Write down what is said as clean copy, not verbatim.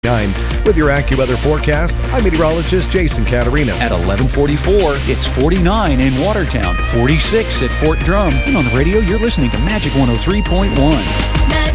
With your AccuWeather forecast, I'm meteorologist Jason Caterina. At 11:44, it's 49 in Watertown, 46 at Fort Drum. And on the radio, you're listening to Magic 103.1.